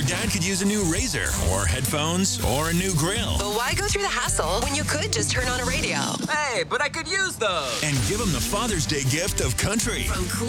Dad could use a new razor, or headphones, or a new grill. But why go through the hassle when you could just turn on a radio? Hey, but I could use those. And give him the Father's Day gift of country. From cool